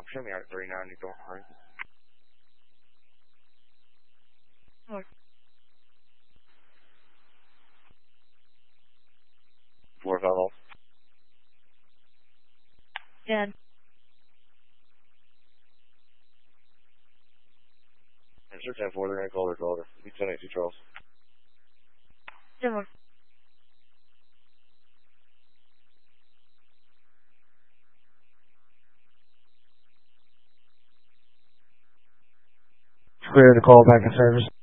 Show me out at 39, you don't hurry. North. 4 off. 10. Sure, 10-4, they're going to call their caller. Be 10-8, Charles. 10 more. Clear to call back in service.